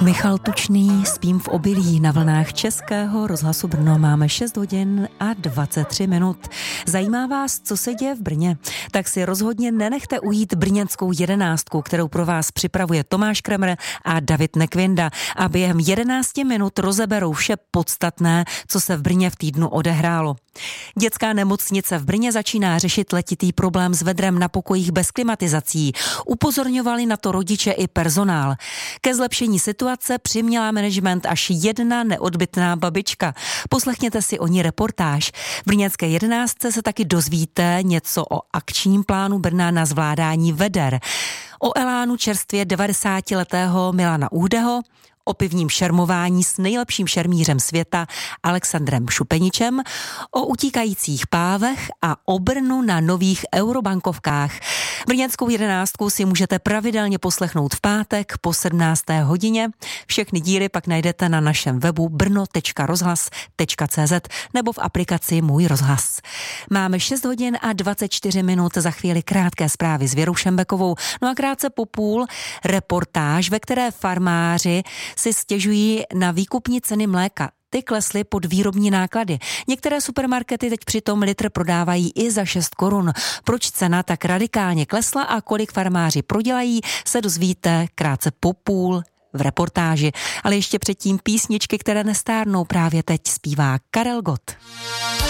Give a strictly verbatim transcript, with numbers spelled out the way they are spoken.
Michal Tučný, Spím v obilí na vlnách Českého rozhlasu Brno. Máme šest hodin a dvacet tři minut. Zajímá vás, co se děje v Brně? Tak si rozhodně nenechte ujít brněnskou jedenáctku, kterou pro vás připravuje Tomáš Kremer a David Nekvinda a během jedenácti minut rozeberou vše podstatné, co se v Brně v týdnu odehrálo. Dětská nemocnice v Brně začíná řešit letitý problém s vedrem na pokojích bez klimatizací. Upozorňovali na to rodiče i personál. Ke zlepšení situace přiměla management až jedna neodbytná babička. Poslechněte si o ní reportáž. V brněnské jedenáctce se taky dozvíte něco o akčním plánu Brna na zvládání veder. O elánu čerstvě devadesátiletého Milana Uhdeho, o pivním šermování s nejlepším šermířem světa Alexandrem Šupeničem, o utíkajících pávech a o Brnu na nových eurobankovkách. Brněnskou jedenáctku si můžete pravidelně poslechnout v pátek po sedmnácté hodině. Všechny díly pak najdete na našem webu brno tečka rozhlas tečka cé zet nebo v aplikaci Můj rozhlas. Máme šest hodin a dvacet čtyři minut, za chvíli krátké zprávy s Věrou Šembekovou. No a krátce po půl reportáž, ve které farmáři si stěžují na výkupní ceny mléka. Ty klesly pod výrobní náklady. Některé supermarkety teď přitom litr prodávají i za šest korun. Proč cena tak radikálně klesla a kolik farmáři prodělají, se dozvíte krátce po půl v reportáži. Ale ještě předtím písničky, které nestárnou, právě teď zpívá Karel Gott.